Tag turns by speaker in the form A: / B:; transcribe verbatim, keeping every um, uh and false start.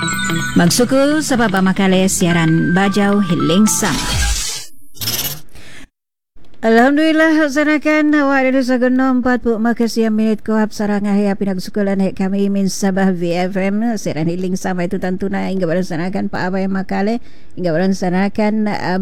A: Magsuko sa papamakali siaran Bajau Hiling Sama. Alhamdulillah sanakan awak ada sa genom empat puluh makasih minit ko hap sarang ahya pinagsukulan hek kami min Sabah V F M siaran Hiling Sama itu tentu na hingga bersanakan Pak Abay Makale hingga bersanakan